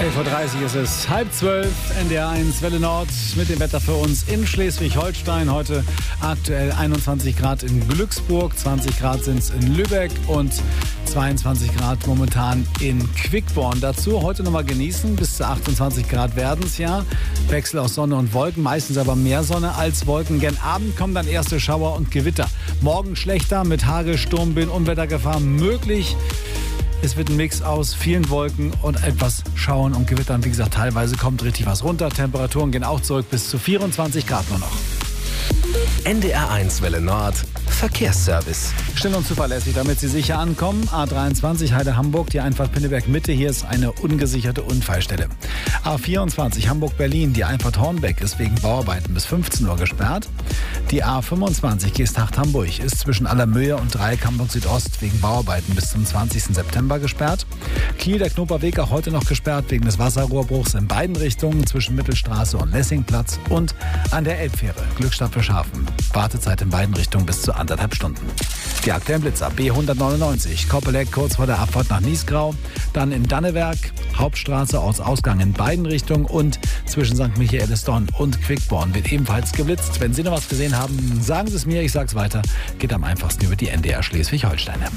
11.30 Uhr ist es, 11:30, NDR 1 Welle Nord mit dem Wetter für uns in Schleswig-Holstein. Heute aktuell 21 Grad in Glücksburg, 20 Grad sind es in Lübeck und 22 Grad momentan in Quickborn. Dazu heute nochmal genießen, bis zu 28 Grad werden es ja. Wechsel aus Sonne und Wolken, meistens aber mehr Sonne als Wolken. Gen Abend kommen dann erste Schauer und Gewitter. Morgen schlechter mit Hagel, Sturm, Wind, Unwettergefahr möglich. Es wird ein Mix aus vielen Wolken und etwas Schauern und Gewittern. Wie gesagt, teilweise kommt richtig was runter. Temperaturen gehen auch zurück bis zu 24 Grad nur noch. NDR 1 Welle Nord Verkehrsservice. Schnell und zuverlässig, damit Sie sicher ankommen. A23 Heide-Hamburg, die Einfahrt Pinneberg-Mitte. Hier ist eine ungesicherte Unfallstelle. A24 Hamburg-Berlin, die Einfahrt Hornbeck ist wegen Bauarbeiten bis 15 Uhr gesperrt. Die A25 Geesthacht-Hamburg ist zwischen Allermöhe und Dreieck Hamburg-Südost wegen Bauarbeiten bis zum 20. September gesperrt. Kiel, der Knoperweg, auch heute noch gesperrt wegen des Wasserrohrbruchs in beiden Richtungen zwischen Mittelstraße und Lessingplatz und an der Elbfähre Glückstadt für Schafen. Wartezeit in beiden Richtungen bis zu 1,5 Stunden. Die aktuellen Blitzer B199, Koppeleck kurz vor der Abfahrt nach Niesgrau, dann in Dannewerk, Hauptstraße aus Ausgang in beiden Richtungen und zwischen St. Michaelisdonn und Quickborn wird ebenfalls geblitzt. Wenn Sie noch was gesehen haben, sagen Sie es mir, ich sag's weiter. Geht am einfachsten über die NDR Schleswig-Holstein-App.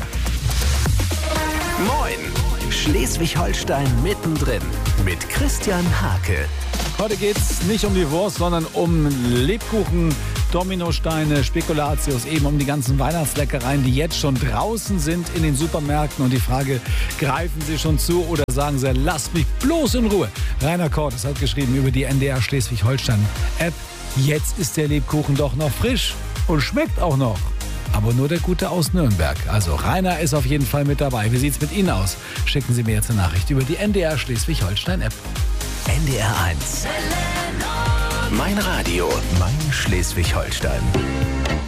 Moin! Schleswig-Holstein mittendrin mit Christian Hake. Heute geht's nicht um die Wurst, sondern um Lebkuchen, Dominosteine, Spekulatius, eben um die ganzen Weihnachtsleckereien, die jetzt schon draußen sind in den Supermärkten. Und die Frage, greifen Sie schon zu oder sagen Sie, lasst mich bloß in Ruhe? Rainer Cortes hat geschrieben über die NDR Schleswig-Holstein-App, jetzt ist der Lebkuchen doch noch frisch und schmeckt auch noch. Aber nur der Gute aus Nürnberg. Also Rainer ist auf jeden Fall mit dabei. Wie sieht's mit Ihnen aus? Schicken Sie mir jetzt eine Nachricht über die NDR Schleswig-Holstein-App. NDR 1. Mein Radio, mein Schleswig-Holstein.